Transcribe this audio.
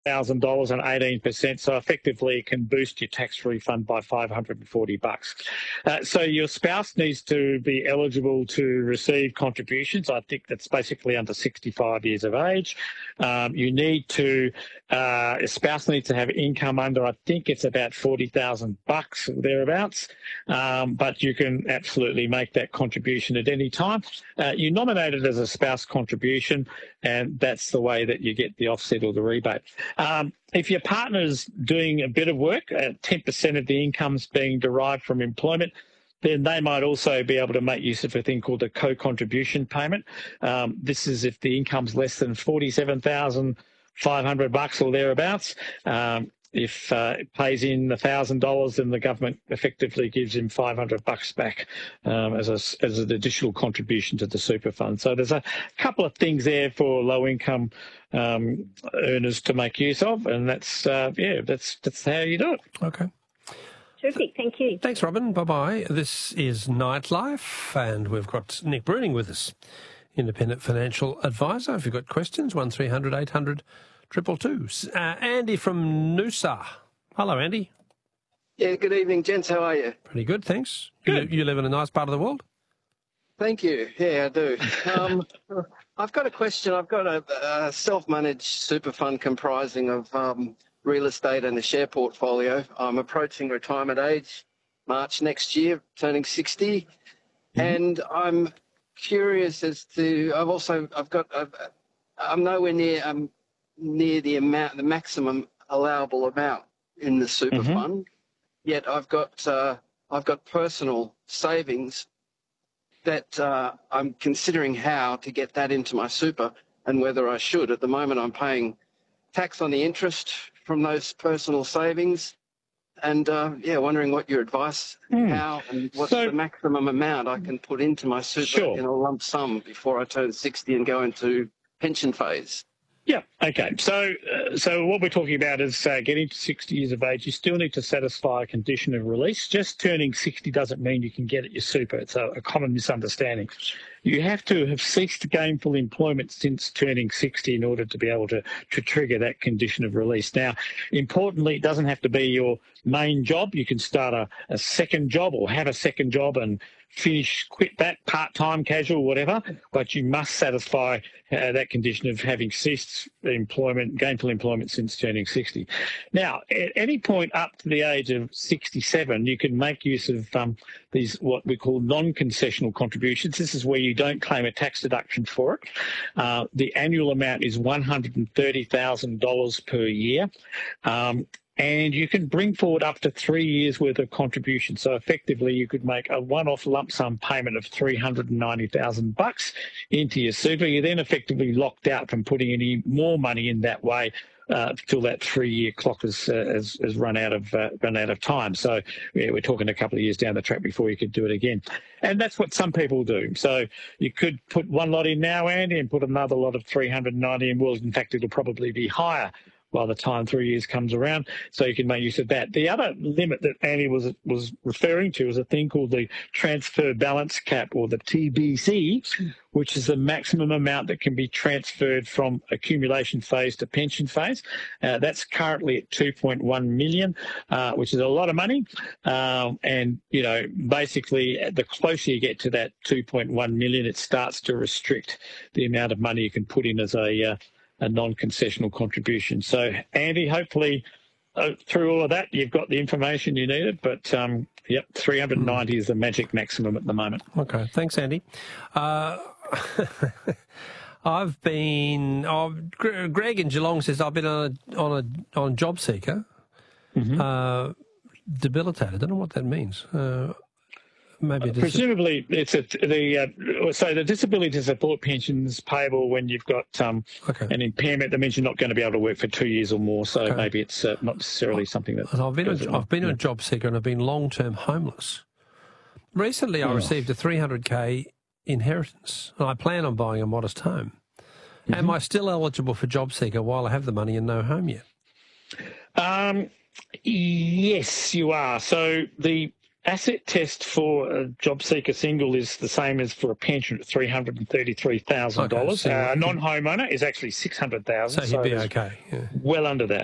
$1,000 and 18%. So effectively, it can boost your tax refund by $540. So your spouse needs to be eligible to receive contributions. I think that's basically under 65 years of age. You need to, a spouse needs to have income under, I think it's about $40,000 or thereabouts. But you can absolutely make that contribution at any time. You nominate it as a spouse contribution, and that's the way that you get the offset or the rebate. If your partner's doing a bit of work, 10% of the income's being derived from employment, then they might also be able to make use of a thing called a co-contribution payment. This is if the income's less than $47,500 or thereabouts. If it pays in $1,000, then the government effectively gives him $500 back as an additional contribution to the super fund. So there's a couple of things there for low-income earners to make use of, and that's how you do it. Okay. Terrific, thank you. Thanks, Robin. Bye-bye. This is Nightlife, and we've got Nick Bruning with us, independent financial advisor. If you've got questions, 1300 800 222. Andy from Noosa. Hello, Andy. Yeah, good evening, gents. How are you? Pretty good, thanks. Good. You live in a nice part of the world? Thank you. Yeah, I do. I've got a question. I've got a self-managed super fund comprising of real estate and a share portfolio. I'm approaching retirement age, March next year, turning 60. And I'm curious as to, I'm nowhere near the maximum allowable amount in the super fund. Yet I've got personal savings that I'm considering how to get that into my super and whether I should. At the moment, I'm paying tax on the interest from those personal savings, and wondering what your advice, how and what's the maximum amount I can put into my super in a lump sum before I turn 60 and go into pension phase. Yeah, okay. So what we're talking about is getting to 60 years of age. You still need to satisfy a condition of release. Just turning 60 doesn't mean you can get at your super. It's a common misunderstanding. You have to have ceased gainful employment since turning 60 in order to be able to trigger that condition of release. Now, importantly, it doesn't have to be your main job. You can start a second job or have a second job and quit that part-time, casual, whatever, but you must satisfy that condition of having ceased gainful employment since turning 60. Now, at any point up to the age of 67, you can make use of these what we call non-concessional contributions. This is where you don't claim a tax deduction for it. The annual amount is $130,000 per year. And you can bring forward up to 3 years' worth of contribution. So effectively, you could make a one-off lump sum payment of $390,000 into your super. You're then effectively locked out from putting any more money in that way till that 3-year clock has run out of time. So we're talking a couple of years down the track before you could do it again. And that's what some people do. So you could put one lot in now, Andy, and put another lot of 390 in. Well, in fact, it'll probably be higher by the time 3 years comes around, so you can make use of that. The other limit that Andy was referring to is a thing called the transfer balance cap, or the TBC, which is the maximum amount that can be transferred from accumulation phase to pension phase. That's currently at $2.1 million, which is a lot of money. And, basically, the closer you get to that $2.1 million, it starts to restrict the amount of money you can put in as a non-concessional contribution. So, Andy, hopefully through all of that, you've got the information you needed, but 390 is the magic maximum at the moment. Okay, thanks, Andy. Greg in Geelong says, I've been on Job Seeker, debilitated. I don't know what that means. Presumably, it's so the disability support pension's payable when you've got an impairment that means you're not going to be able to work for 2 years or more. So maybe it's not necessarily something that. I've been a job seeker and I've been long-term homeless. Recently, I received a $300K inheritance, and I plan on buying a modest home. Am I still eligible for job seeker while I have the money and no home yet? Yes, you are. So the asset test for a job seeker single is the same as for a pension at $333,000. Okay, so A non-homeowner is actually $600,000. So he'd be there's okay. Yeah. well under that.